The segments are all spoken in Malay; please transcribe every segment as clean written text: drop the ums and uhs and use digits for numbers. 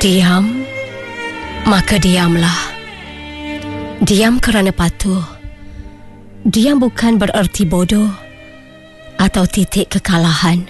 Diam, maka diamlah. Diam kerana patuh. Diam bukan bererti bodoh atau titik kekalahan.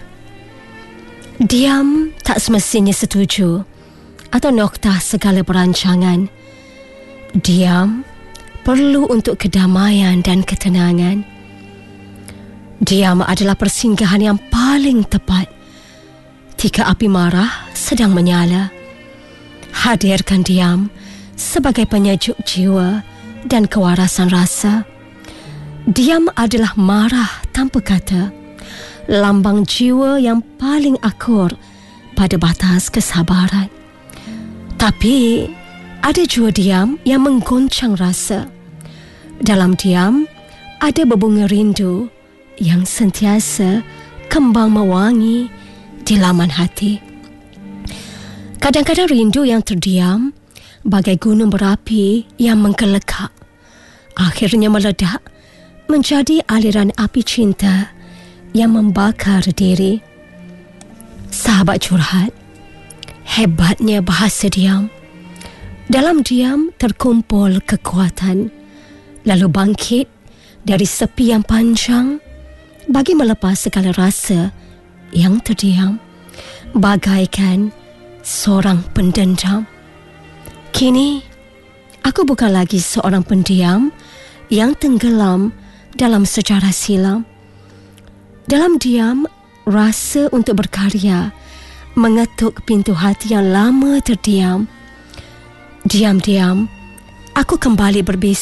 Diam tak semestinya setuju atau noktah segala perancangan. Diam perlu untuk kedamaian dan ketenangan. Diam adalah persinggahan yang paling tepat jika api marah sedang menyala. Hadirkan diam sebagai penyejuk jiwa dan kewarasan rasa. Diam adalah marah tanpa kata, lambang jiwa yang paling akur pada batas kesabaran. Tapi ada jua diam yang menggoncang rasa. Dalam diam ada berbunga rindu yang sentiasa kembang mewangi di laman hati. Kadang-kadang rindu yang terdiam bagai gunung berapi yang mengkelekak, akhirnya meledak menjadi aliran api cinta yang membakar diri. Sahabat curhat, hebatnya bahasa diam. Dalam diam terkumpul kekuatan, lalu bangkit dari sepi yang panjang bagi melepas segala rasa yang terdiam, bagaikan seorang pendendam. Kini, aku bukan lagi seorang pendiam yang tenggelam dalam sejarah silam. Dalam diam, rasa untuk berkarya mengetuk pintu hati yang lama terdiam. Diam-diam, aku kembali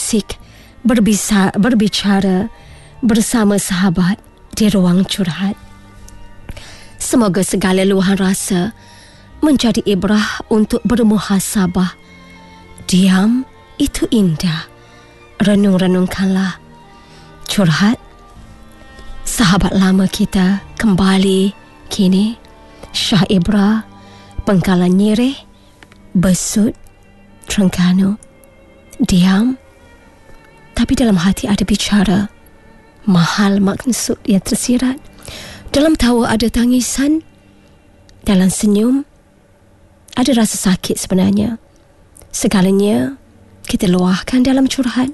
berbicara bersama sahabat di ruang curhat. Semoga segala luahan rasa menjadi ibrah untuk bermuhasabah. Diam itu indah. Renung-renungkanlah. Curhat, sahabat lama kita kembali kini. Syah Ibra, Pengkalan Nyirih, Besut, Terengganu. Diam, tapi dalam hati ada bicara. Mahal maksud yang tersirat. Dalam tawa ada tangisan. Dalam senyum ada rasa sakit sebenarnya. Segalanya kita luahkan dalam curhat.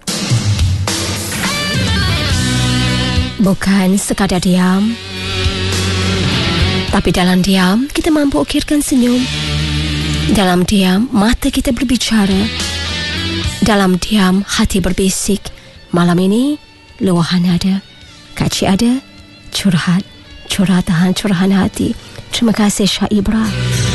Bukan sekadar diam, tapi dalam diam kita mampu ukirkan senyum. Dalam diam mata kita berbicara. Dalam diam hati berbisik. Malam ini luahan ada, kaci ada, curhat, curhatan, curahan hati. Terima kasih Syah Ibra.